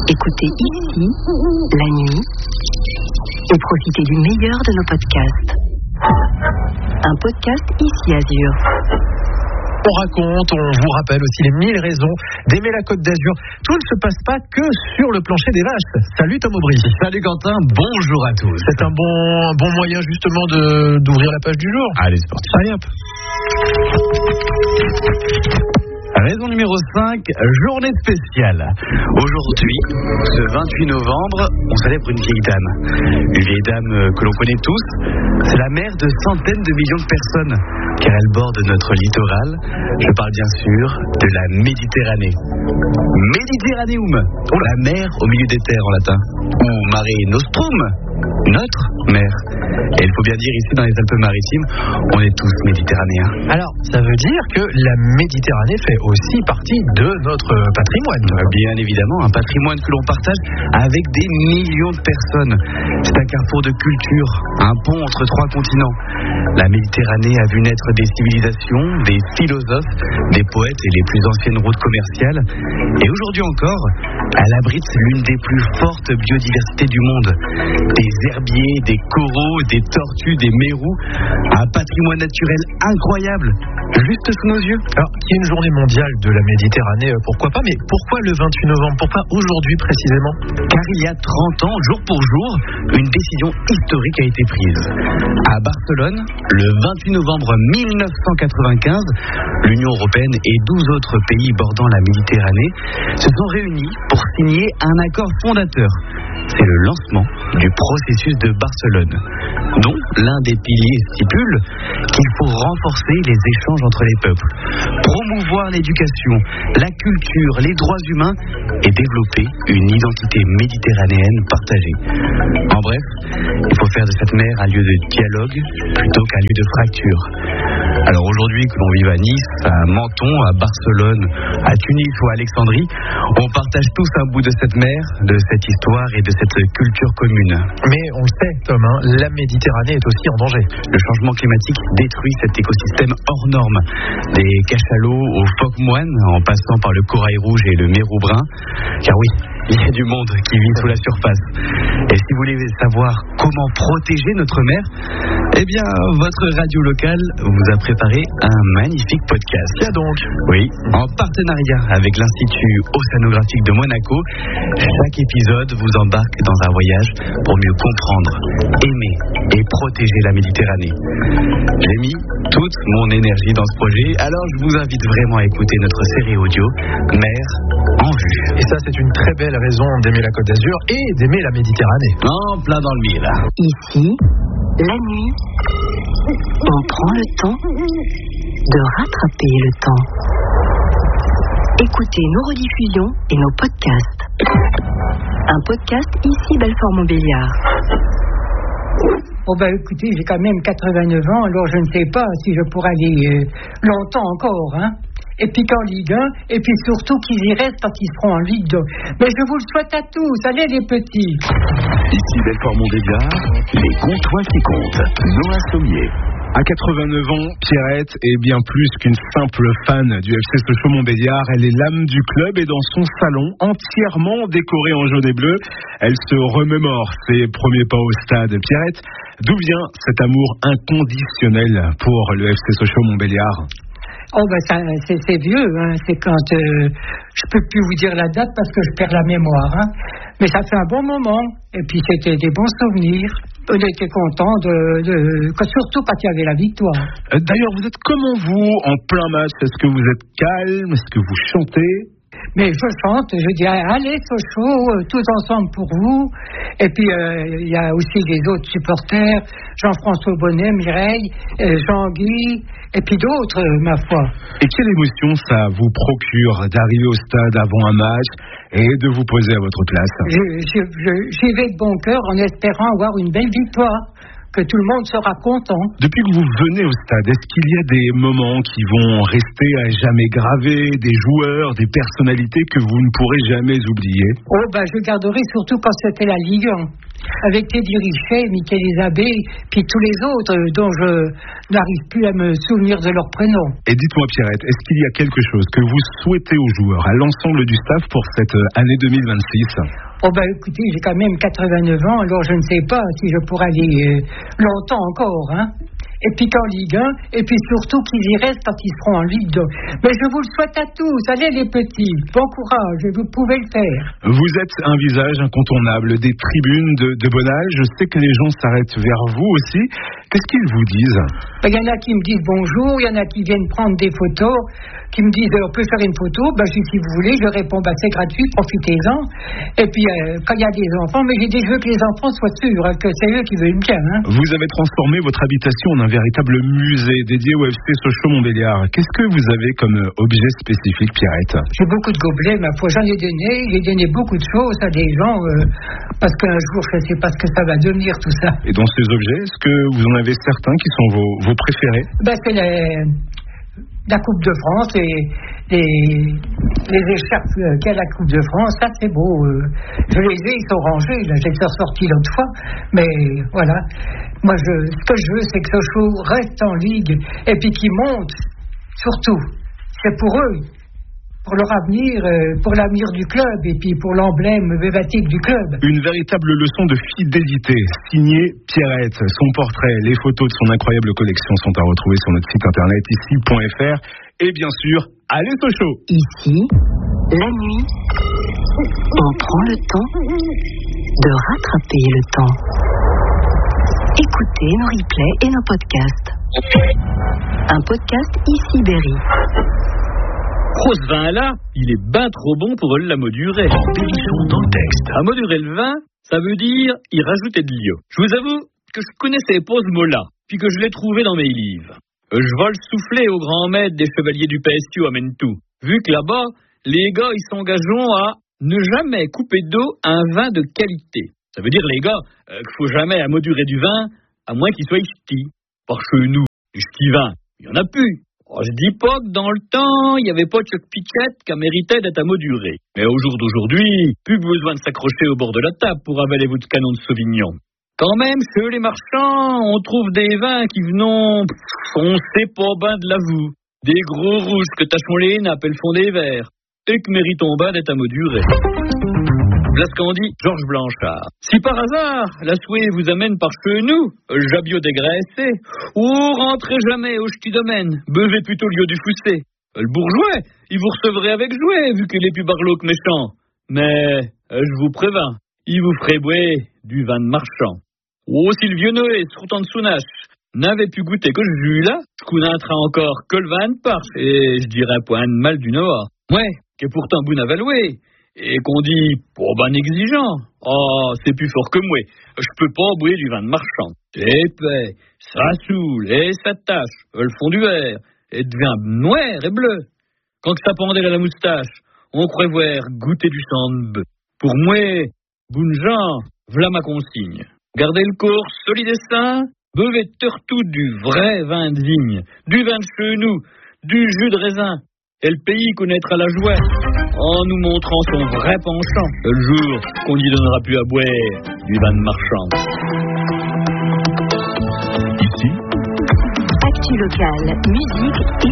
Écoutez ici, la nuit, et profitez du meilleur de nos podcasts. Un podcast Ici Azur. On raconte, on vous rappelle aussi les 1000 raisons d'aimer la Côte d'Azur. Tout ne se passe pas que sur le plancher des vaches. Salut Tom Aubry. Salut Quentin, bonjour à tous. C'est un bon moyen justement d'ouvrir la page du jour. Allez, c'est parti. Allez hop. Raison numéro 5, journée spéciale. Aujourd'hui, ce 28 novembre, on célèbre une vieille dame. Une vieille dame que l'on connaît tous. C'est la mère de centaines de millions de personnes, car elle borde notre littoral. Je parle bien sûr de la Méditerranée. Mediterraneum, la mer au milieu des terres en latin. Ou Mare Nostrum, notre mer. Et il faut bien dire, ici dans les Alpes-Maritimes, on est tous méditerranéens. Alors, ça veut dire que la Méditerranée fait aussi partie de notre patrimoine. Bien évidemment, un patrimoine que l'on partage avec des millions de personnes. C'est un carrefour de culture, un pont entre 3 continents. La Méditerranée a vu naître des civilisations, des philosophes, des poètes et les plus anciennes routes commerciales. Et aujourd'hui encore, elle abrite l'une des plus fortes biodiversités du monde. Des herbiers, des coraux, des tortues, des mérous. Un patrimoine naturel incroyable, juste sous nos yeux. Alors, il y a une journée mondiale de la Méditerranée, pourquoi pas, mais pourquoi le 28 novembre? Pourquoi aujourd'hui précisément? Car il y a 30 ans, jour pour jour, une décision historique a été prise. À Barcelone, le 28 novembre 1995, l'Union européenne et 12 autres pays bordant la Méditerranée se sont réunis pour signer un accord fondateur. C'est le lancement du processus de Barcelone, dont l'un des piliers stipule qu'il faut renforcer les échanges entre les peuples, promouvoir l'éducation, la culture, les droits humains et développer une identité méditerranéenne partagée. En bref, il faut faire de cette mer un lieu de dialogue plutôt qu'un lieu de fracture. Alors aujourd'hui, que l'on vive à Nice, à Menton, à Barcelone, à Tunis ou à Alexandrie, on partage tous un bout de cette mer, de cette histoire et de cette culture commune. Mais on le sait, Tom, la Méditerranée est aussi en danger. Le changement climatique détruit cet écosystème hors norme. Des cachalots aux phoques moines, en passant par le corail rouge et le mérou brun. Car oui, il y a du monde qui vit sous la surface. Et si vous voulez savoir comment protéger notre mer, eh bien, votre radio locale vous a préparé un magnifique podcast. Tiens donc. Oui, en partenariat avec l'Institut Océanographique de Monaco, chaque épisode vous embarque dans un voyage pour mieux comprendre, aimer et protéger la Méditerranée. J'ai mis toute mon énergie dans ce projet, alors je vous invite vraiment à écouter notre série audio Mer en vue. Et ça, c'est une très belle raison d'aimer la Côte d'Azur et d'aimer la Méditerranée. En plein dans le mille. Ici, la nuit, on prend le temps de rattraper le temps. Écoutez nos rediffusions et nos podcasts. Un podcast ici Belfort-Montbéliard. Oh écoutez, j'ai quand même 89 ans, alors je ne sais pas si je pourrai aller longtemps encore, hein. Et puis qu'en Ligue 1, et puis surtout qu'ils y restent quand ils seront en Ligue 2. Mais je vous le souhaite à tous, allez les petits. Ici Belfort-Montbéliard, les comptoirs qui comptent. Noah Sommier. À 89 ans, Pierrette est bien plus qu'une simple fan du FC Sochaux-Montbéliard. Elle est l'âme du club et dans son salon, entièrement décoré en jaune et bleu, elle se remémore ses premiers pas au stade. Pierrette, d'où vient cet amour inconditionnel pour le FC Sochaux-Montbéliard? Ça, c'est vieux, hein. C'est quand je peux plus vous dire la date parce que je perds la mémoire, hein. Mais ça fait un bon moment. Et puis c'était des bons souvenirs. On était contents surtout quand il y avait la victoire. D'ailleurs, vous êtes comment vous en plein match? Est-ce que vous êtes calme? Est-ce que vous chantez? Mais je chante, je dis allez Sochaux, tous ensemble pour vous. Et puis il y a aussi les autres supporters, Jean-François Bonnet, Mireille, Jean-Guy, et puis d'autres, ma foi. Et quelle émotion ça vous procure d'arriver au stade avant un match et de vous poser à votre place? J'y vais de bon cœur en espérant avoir une belle victoire. que tout le monde sera content. Depuis que vous venez au stade, est-ce qu'il y a des moments qui vont rester à jamais gravés, des joueurs, des personnalités que vous ne pourrez jamais oublier? Je garderai surtout quand c'était la Ligue 1, avec Teddy Richet, Michael Isabé, puis tous les autres dont je n'arrive plus à me souvenir de leur prénom. Et dites-moi Pierrette, est-ce qu'il y a quelque chose que vous souhaitez aux joueurs, à l'ensemble du staff pour cette année 2026? Écoutez, j'ai quand même 89 ans, alors je ne sais pas si je pourrai aller longtemps encore, hein. Et puis qu'en Ligue 1, et puis surtout qu'ils y restent quand ils seront en Ligue 2. Mais je vous le souhaite à tous, allez les petits, bon courage, vous pouvez le faire. Vous êtes un visage incontournable des tribunes de Bonal, je sais que les gens s'arrêtent vers vous aussi. Qu'est-ce qu'ils vous disent? Il y en a qui me disent bonjour, il y en a qui viennent prendre des photos, qui me disent on peut faire une photo, je dis si vous voulez, je réponds c'est gratuit, profitez-en. Et puis quand il y a des enfants, mais j'ai dit je veux que les enfants soient sûrs que c'est eux qui veulent bien. Hein. Vous avez transformé votre habitation en un véritable musée dédié au FC Sochaux-Montbéliard. Qu'est-ce que vous avez comme objet spécifique, Pierrette? J'ai beaucoup de gobelets, ma foi, j'en ai donné beaucoup de choses à des gens, parce qu'un jour je ne sais pas ce que ça va devenir tout ça. Et dans ces objets, est-ce que vous en avez certains qui sont vos préférés? C'est la Coupe de France et les écharpes qu'il y a à la Coupe de France, ça c'est beau. Je les ai, ils sont rangés, là, j'ai ressorti l'autre fois, mais voilà. Moi, ce que je veux, c'est que Sochaux reste en Ligue et puis qu'ils montent, surtout. C'est pour eux, pour leur avenir, pour l'avenir du club et puis pour l'emblème emblématique du club. Une véritable leçon de fidélité, signée Pierrette. Son portrait, les photos de son incroyable collection sont à retrouver sur notre site internet ici.fr. Et bien sûr, allez Sochaux! Ici, la nuit, on prend le temps de rattraper le temps. Écoutez nos replays et nos podcasts. Un podcast ici Berry. Ce vin-là, il est ben trop bon pour le modurer. Pélisson dans le texte. À modurer le vin, ça veut dire y rajouter de l'eau. Je vous avoue que je connaissais pas ce mot-là, puis que je l'ai trouvé dans mes livres. Je vole souffler au grand maître des chevaliers du PSU à Mentou. Vu que là-bas, les gars, ils s'engageront à ne jamais couper d'eau un vin de qualité. Ça veut dire, les gars, qu'il faut jamais modurer du vin, à moins qu'il soit ch'ti. Par chez nous, du ch'ti vin, il y en a plus. Je dis pas que dans le temps, il n'y avait pas de choc piquette qui méritait d'être amoduré. Mais au jour d'aujourd'hui, plus besoin de s'accrocher au bord de la table pour avaler votre canon de Sauvignon. Quand même, chez les marchands, on trouve des vins qui venons, on sait pas ben de l'avoue. Des gros rouges que tachons les nappes et le fond des verres, et que méritons ben d'être amodurés. Voilà ce qu'en dit Georges Blanchard. Si par hasard, la souhait vous amène par chez nous, Jabio dégraissé, ou rentrez jamais au ch'ti domaine, buvez plutôt le lieu du foussé. Le bourgeois, il vous recevrait avec jouet, vu qu'il est plus barlow que méchant. Mais, je vous préviens, il vous ferait boire du vin de marchand. Si le vieux Noé, sur en sounache, n'avait pu goûter que ce jus-là, je connaîtrai encore que le vin de Parche, et je dirais point de mal du Noah. Ouais, qui est pourtant bon à valouer. Et qu'on dit, ben exigeant. C'est plus fort que moi. Je peux pas boire du vin de marchand. C'est épais, ça saoule, et ça tâche, le fond du verre, et devient noir et bleu. Quand ça pendait à la moustache, on croit voir goûter du sang de bœuf. Pour moi, bon gens, v'là ma consigne. Gardez le corps solide et sain, buvez surtout du vrai vin de vigne, du vin de chez nous, du jus de raisin. Et le pays connaîtra la joie en nous montrant son vrai penchant le jour qu'on n'y donnera plus à boire du vin de marchand. Ici, Actu locale, musique et